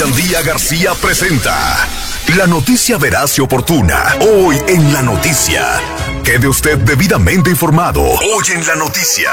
Sandía García presenta la noticia veraz y oportuna. Hoy en La Noticia. Quede usted debidamente informado. Hoy en La Noticia.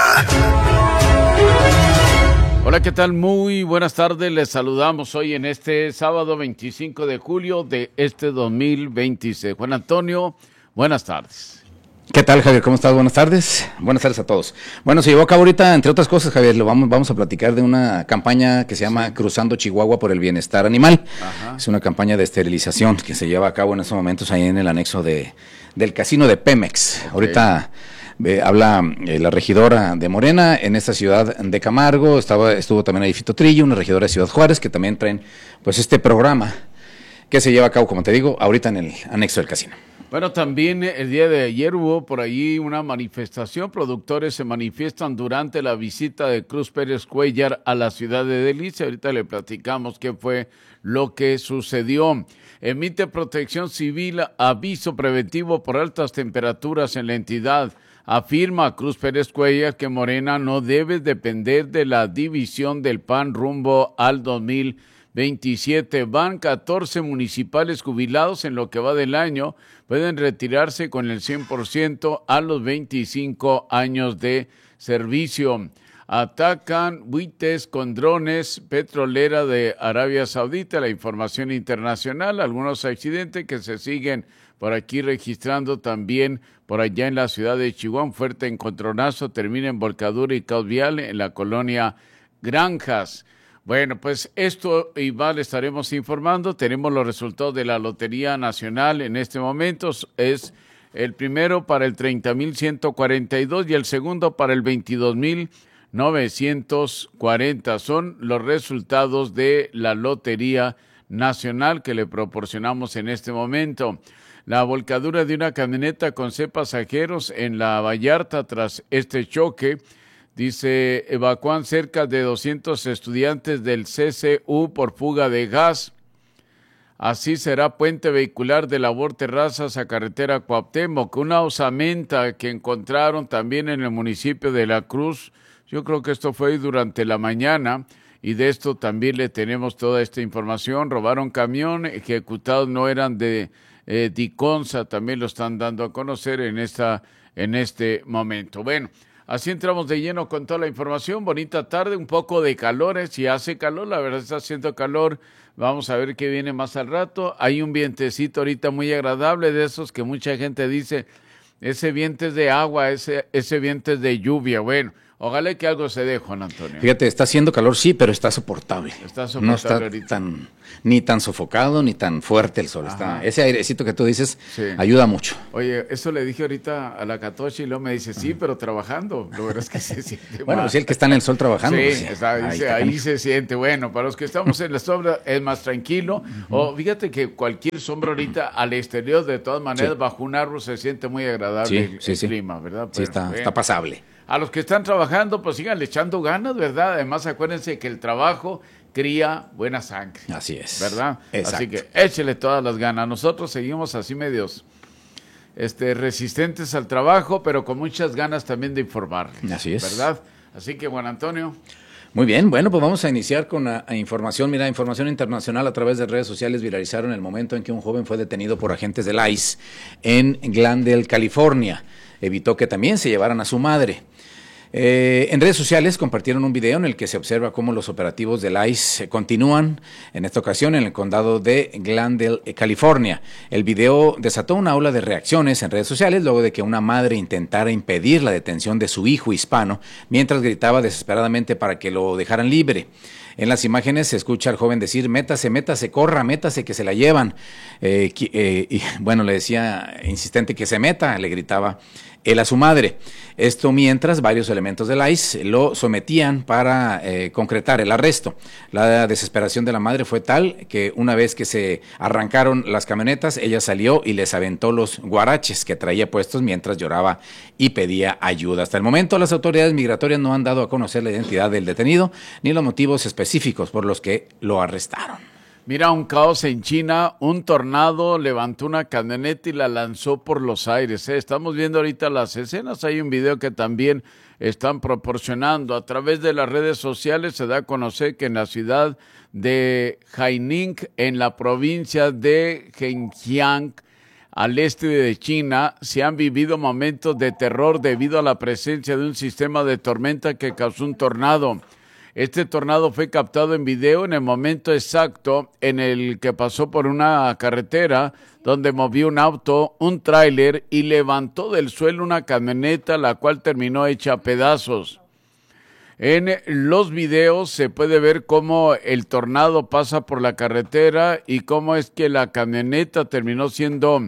Hola, ¿qué tal? Muy buenas tardes. Les saludamos hoy en este sábado 25 de julio de este 2026. Juan Antonio, buenas tardes. ¿Qué tal, Javier? ¿Cómo estás? Buenas tardes. Buenas tardes a todos. Bueno, se llevó a cabo ahorita, entre otras cosas, Javier, vamos a platicar de una campaña que se llama Cruzando Chihuahua por el Bienestar Animal. Ajá. Es una campaña de esterilización que se lleva a cabo en estos momentos ahí en el anexo del casino de Pemex. Okay. Ahorita habla la regidora de Morena en esta ciudad de Camargo, estuvo también ahí Fito Trillo, una regidora de Ciudad Juárez, que también traen pues este programa que se lleva a cabo, como te digo, ahorita en el anexo del casino. Bueno, también el día de ayer hubo por allí una manifestación. Productores se manifiestan durante la visita de Cruz Pérez Cuellar a la ciudad de Delicia. Ahorita le platicamos qué fue lo que sucedió. Emite Protección Civil aviso preventivo por altas temperaturas en la entidad. Afirma Cruz Pérez Cuellar que Morena no debe depender de la división del PAN rumbo al 2027. Van 14 municipales jubilados en lo que va del año. Pueden retirarse con el 100% a los 25 años de servicio. Atacan buitres con drones petrolera de Arabia Saudita. La información internacional, algunos accidentes que se siguen por aquí registrando también por allá en la ciudad de Chihuahua. Un fuerte encontronazo termina en volcadura y caos vial en la colonia Granjas. Bueno, pues esto igual estaremos informando. Tenemos los resultados de la Lotería Nacional en este momento. Es el primero para el 30,142 y el segundo para el 22,940. Son los resultados de la Lotería Nacional que le proporcionamos en este momento. La volcadura de una camioneta con 6 pasajeros en la Vallarta tras este choque. Dice, evacúan cerca de 200 estudiantes del CCU por fuga de gas. Así será puente vehicular de Labor Terrazas a carretera Cuauhtémoc. Una osamenta que encontraron también en el municipio de La Cruz. Yo creo que esto fue durante la mañana y de esto también le tenemos toda esta información. Robaron camión, ejecutados no eran de Diconsa, también lo están dando a conocer en este momento. Bueno. Así entramos de lleno con toda la información. Bonita tarde, un poco de calor, si hace calor, la verdad está haciendo calor. Vamos a ver qué viene más al rato. Hay un vientecito ahorita muy agradable, de esos que mucha gente dice, ese viento es de agua, ese viento es de lluvia. Bueno, ojalá que algo se dé, Juan Antonio. Fíjate, está haciendo calor, sí, pero está soportable. No está ahorita. Ni tan sofocado, ni tan fuerte el sol. Ese airecito que tú dices ayuda mucho. Oye, eso le dije ahorita a la Catoche y luego me dice, sí, pero trabajando. Lo verdad es que se siente bueno, pues el que está en el sol trabajando. Sí, pues, ahí se siente. Bueno, para los que estamos en la sombra es más tranquilo. O fíjate que cualquier sombra ahorita al exterior, de todas maneras, bajo un árbol se siente muy agradable el clima, ¿verdad? Pero, sí, está pasable. A los que están trabajando, pues sigan echando ganas, ¿verdad? Además, acuérdense que el trabajo cría buena sangre. Así es. ¿Verdad? Exacto. Así que échele todas las ganas. Nosotros seguimos así medios resistentes al trabajo, pero con muchas ganas también de informar. Así es. ¿Verdad? Así que, Juan Antonio. Muy bien, bueno, pues vamos a iniciar con la información. Mira, información internacional a través de redes sociales viralizaron el momento en que un joven fue detenido por agentes del ICE en Glendale, California. Evitó que también se llevaran a su madre. En redes sociales compartieron un video en el que se observa cómo los operativos del ICE continúan, en esta ocasión en el condado de Glendale, California. El video desató una ola de reacciones en redes sociales luego de que una madre intentara impedir la detención de su hijo hispano mientras gritaba desesperadamente para que lo dejaran libre. En las imágenes se escucha al joven decir, métase, corra, métase, que se la llevan. Y bueno, le decía insistente que se meta, le gritaba él a su madre. Esto mientras varios elementos del ICE lo sometían para concretar el arresto. La desesperación de la madre fue tal que una vez que se arrancaron las camionetas, ella salió y les aventó los guaraches que traía puestos mientras lloraba y pedía ayuda. Hasta el momento las autoridades migratorias no han dado a conocer la identidad del detenido ni los motivos específicos por los que lo arrestaron. Mira, un caos en China, un tornado levantó una camioneta y la lanzó por los aires. Estamos viendo ahorita las escenas, hay un video que también están proporcionando. A través de las redes sociales se da a conocer que en la ciudad de Haining, en la provincia de Zhejiang, al este de China, se han vivido momentos de terror debido a la presencia de un sistema de tormenta que causó un tornado. Este tornado fue captado en video en el momento exacto en el que pasó por una carretera donde movió un auto, un tráiler y levantó del suelo una camioneta, la cual terminó hecha a pedazos. En los videos se puede ver cómo el tornado pasa por la carretera y cómo es que la camioneta terminó siendo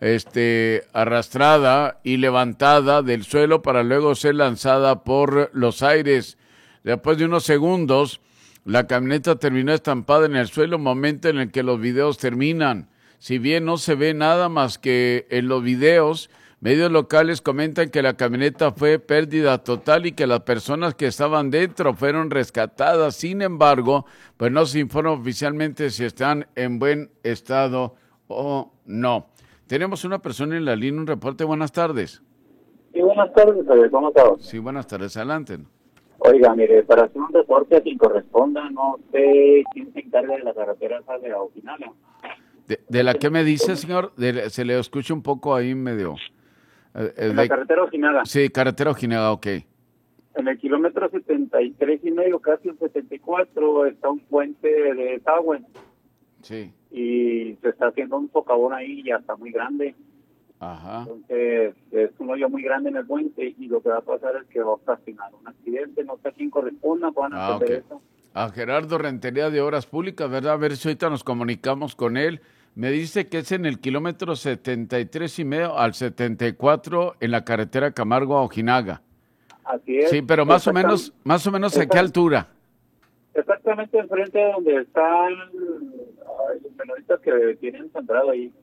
arrastrada y levantada del suelo para luego ser lanzada por los aires. Después de unos segundos, la camioneta terminó estampada en el suelo, momento en el que los videos terminan. Si bien no se ve nada más que en los videos, medios locales comentan que la camioneta fue pérdida total y que las personas que estaban dentro fueron rescatadas. Sin embargo, pues no se informa oficialmente si están en buen estado o no. Tenemos una persona en la línea, un reporte. Buenas tardes. Sí, buenas tardes, ¿cómo estás? Sí, buenas tardes, adelante. Oiga, mire, para hacer un reporte a quien corresponda, no sé quién se encarga de la carretera de Ojinaga. ¿De la que me dice, señor? Se le escucha un poco ahí medio. La carretera Ojinaga. Sí, carretera Ojinaga, ok. En el kilómetro 73 y medio, casi el 74, está un puente de desagüe. Sí. Y se está haciendo un socavón ahí, ya está muy grande. Ajá. Entonces, es un hoyo muy grande en el puente y lo que va a pasar es que va a ocasionar un accidente. No sé a quién corresponda, van a hacer eso. A Gerardo Rentería de Obras Públicas, ¿verdad? A ver si ahorita nos comunicamos con él. Me dice que es en el kilómetro 73 y medio al 74 en la carretera Camargo a Ojinaga. Así es. Sí, pero más o menos ¿a qué altura? Exactamente enfrente de donde están los menonitas que tienen sembrado ahí.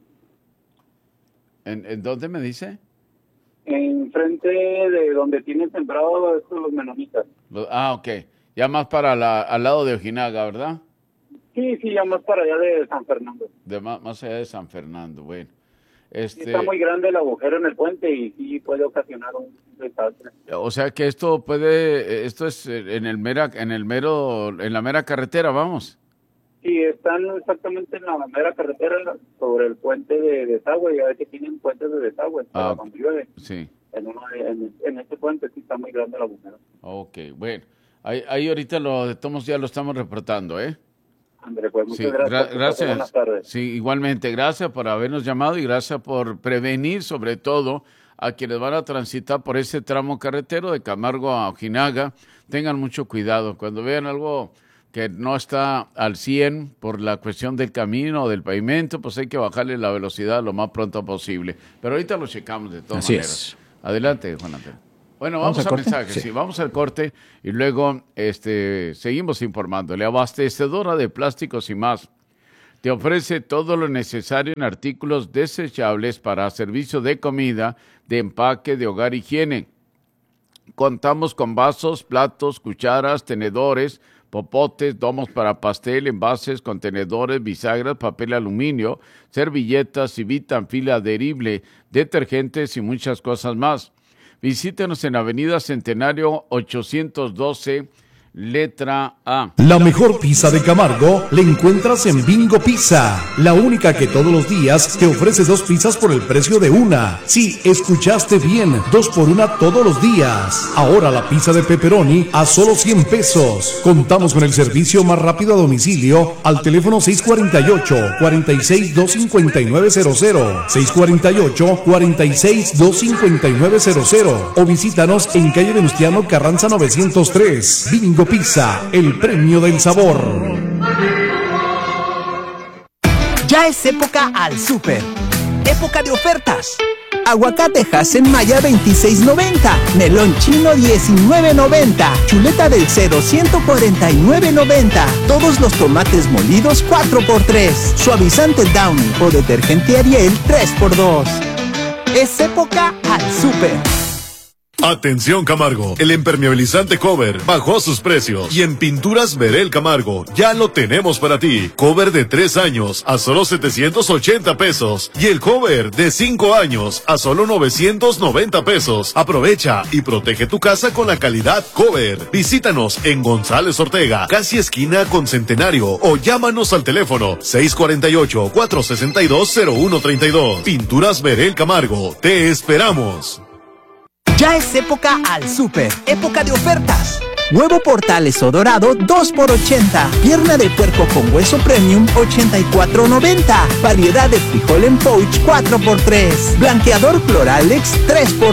¿En dónde me dice? Enfrente de donde tienen sembrado estos los menonitas. Ok. Ya más para al lado de Ojinaga, ¿verdad? Sí, ya más para allá de San Fernando. Más allá de San Fernando, bueno. Sí, está muy grande el agujero en el puente y sí puede ocasionar un desastre. O sea que esto es en la mera carretera, vamos. Sí, están exactamente en la mera carretera sobre el puente de desagüe. Ya ves que tienen puentes de desagüe para cuando llueve. Sí. En este puente sí está muy grande el agujero. Ok, bueno. Ahí ahorita ya lo estamos reportando, ¿eh? André, pues muchas sí, gracias. Buenas tardes. Sí, igualmente. Gracias por habernos llamado y gracias por prevenir, sobre todo, a quienes van a transitar por ese tramo carretero de Camargo a Ojinaga. Tengan mucho cuidado. Cuando vean algo que no está al 100 por la cuestión del camino o del pavimento, pues hay que bajarle la velocidad lo más pronto posible. Pero ahorita lo checamos de todas maneras. Adelante, Juan Antonio. Bueno, vamos a mensajes, sí, vamos al corte y luego seguimos informándole. Abastecedora de Plásticos y Más te ofrece todo lo necesario en artículos desechables para servicio de comida, de empaque, de hogar, higiene. Contamos con vasos, platos, cucharas, tenedores, popotes, domos para pastel, envases, contenedores, bisagras, papel aluminio, servilletas, Civitan-Fil adherible, detergentes y muchas cosas más. Visítenos en Avenida Centenario 812, letra A. La mejor pizza de Camargo la encuentras en Bingo Pizza, la única que todos los días te ofrece 2 pizzas por el precio de una. Sí, escuchaste bien, 2 por 1 todos los días. Ahora la pizza de pepperoni a solo 100 pesos. Contamos con el servicio más rápido a domicilio al teléfono 648-46-25900, 648-46-25900 o visítanos en calle Venustiano Carranza 903. Bingo Pizza, el premio del sabor. Ya es época al súper. Época de ofertas. Aguacate Hass Maya 26.90, melón chino 19.90, chuleta del Cero 149.90, todos los tomates molidos 4x3, suavizante Downy o detergente Ariel 3x2. Es época al súper. Atención Camargo, el impermeabilizante Cover bajó sus precios y en Pinturas Verel Camargo ya lo tenemos para ti. Cover de 3 años a solo 780 pesos y el cover de 5 años a solo 990 pesos. Aprovecha y protege tu casa con la calidad Cover. Visítanos en González Ortega, casi esquina con Centenario, o llámanos al teléfono 648-462-0132. Pinturas Verel Camargo, te esperamos. Ya es época al súper, época de ofertas. Huevo Portales o dorado 2 por 80. Pierna de puerco con hueso premium 84.90. Variedad de frijol en pouch 4 por 3. Blanqueador Cloralex 3 por